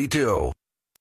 32.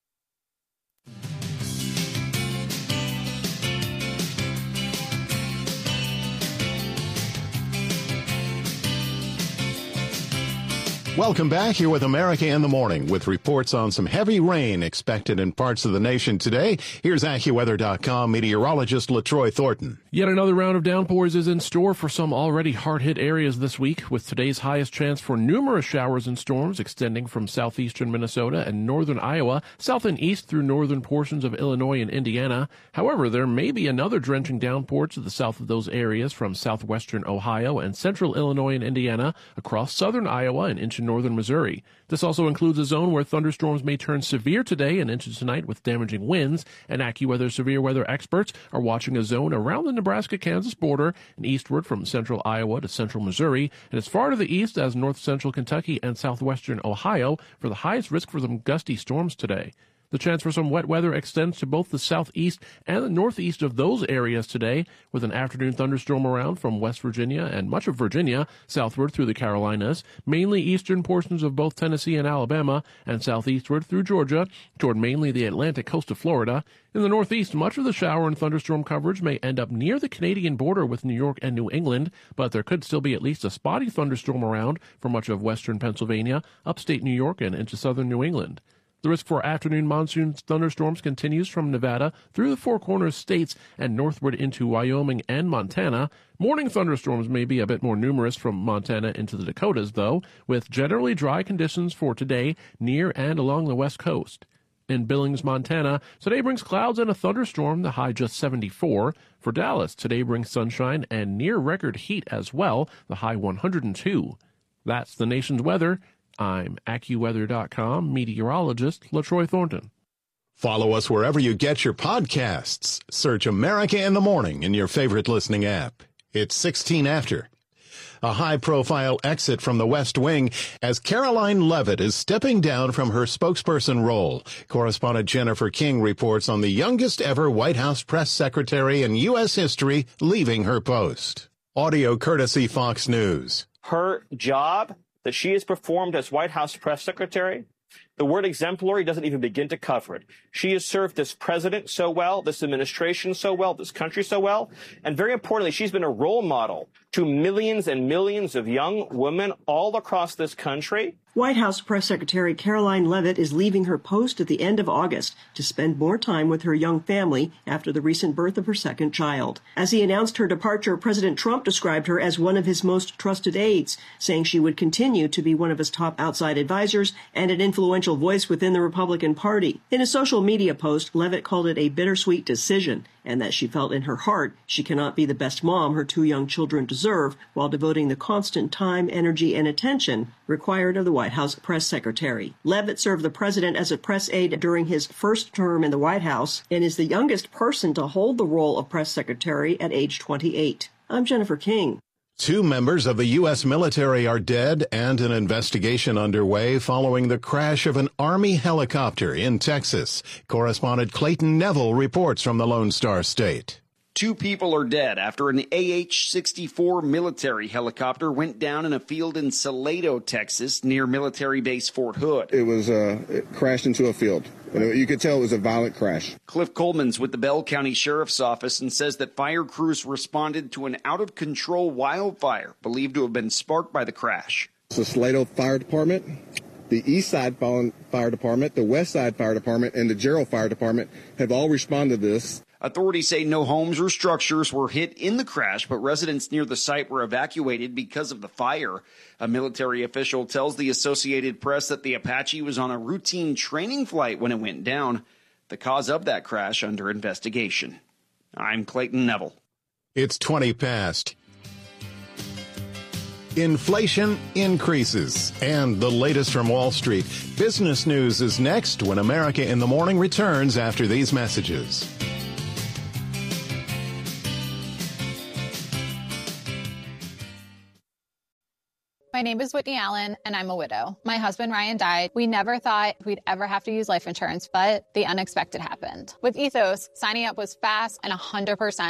Welcome back here with America in the Morning with reports on some heavy rain expected in parts of the nation today. Here's AccuWeather.com meteorologist LaTroy Thornton. Yet another round of downpours is in store for some already hard-hit areas this week, with today's highest chance for numerous showers and storms extending from southeastern Minnesota and northern Iowa, south and east through northern portions of Illinois and Indiana. However, there may be another drenching downpour to the south of those areas from southwestern Ohio and central Illinois and Indiana across southern Iowa and into northern Missouri. This also includes a zone where thunderstorms may turn severe today and into tonight with damaging winds, and AccuWeather severe weather experts are watching a zone around the Nebraska-Kansas border and eastward from central Iowa to central Missouri, and as far to the east as north-central Kentucky and southwestern Ohio for the highest risk for some gusty storms today. The chance for some wet weather extends to both the southeast and the northeast of those areas today, with an afternoon thunderstorm around from West Virginia and much of Virginia southward through the Carolinas, mainly eastern portions of both Tennessee and Alabama, and southeastward through Georgia toward mainly the Atlantic coast of Florida. In the northeast, much of the shower and thunderstorm coverage may end up near the Canadian border with New York and New England, but there could still be at least a spotty thunderstorm around for much of western Pennsylvania, upstate New York, and into southern New England. The risk for afternoon monsoon thunderstorms continues from Nevada through the Four Corners states and northward into Wyoming and Montana. Morning thunderstorms may be a bit more numerous from Montana into the Dakotas, though, with generally dry conditions for today near and along the west coast. In Billings, Montana, today brings clouds and a thunderstorm, the high just 74. For Dallas, today brings sunshine and near-record heat as well, the high 102. That's the nation's weather. I'm AccuWeather.com meteorologist LaTroy Thornton. Follow us wherever you get your podcasts. Search America in the Morning in your favorite listening app. It's 16 after. A high-profile exit from the West Wing as Caroline Leavitt is stepping down from her spokesperson role. Correspondent Jennifer King reports on the youngest ever White House press secretary in U.S. history leaving her post. Audio courtesy Fox News. Her job that she has performed as White House press secretary, the word exemplary doesn't even begin to cover it. She has served this president so well, this administration so well, this country so well, and very importantly, she's been a role model to millions and millions of young women all across this country. White House Press Secretary Caroline Leavitt is leaving her post at the end of August to spend more time with her young family after the recent birth of her second child. As he announced her departure, President Trump described her as one of his most trusted aides, saying she would continue to be one of his top outside advisors and an influential voice within the Republican Party. In a social media post, Leavitt called it a bittersweet decision, and that she felt in her heart she cannot be the best mom her two young children deserve while devoting the constant time, energy, and attention required of the White House press secretary. Leavitt served the president as a press aide during his first term in the White House and is the youngest person to hold the role of press secretary at age 28. I'm Jennifer King. 2 members of the U.S. military are dead and an investigation underway following the crash of an Army helicopter in Texas. Correspondent Clayton Neville reports from the Lone Star State. 2 people are dead after an AH-64 military helicopter went down in a field in Salado, Texas, near military base Fort Hood. It crashed into a field. You could tell it was a violent crash. Cliff Coleman's with the Bell County Sheriff's Office and says that fire crews responded to an out-of-control wildfire believed to have been sparked by the crash. It's the Salado Fire Department, the East Side Fire Department, the West Side Fire Department, and the Gerald Fire Department have all responded to this. Authorities say no homes or structures were hit in the crash, but residents near the site were evacuated because of the fire. A military official tells the Associated Press that the Apache was on a routine training flight when it went down. The cause of that crash under investigation. I'm Clayton Neville. It's 20 past. Inflation increases. And the latest from Wall Street. Business news is next when America in the Morning returns after these messages. My name is Whitney Allen, and I'm a widow. My husband, Ryan, died. We never thought we'd ever have to use life insurance, but the unexpected happened. With Ethos, signing up was fast and 100%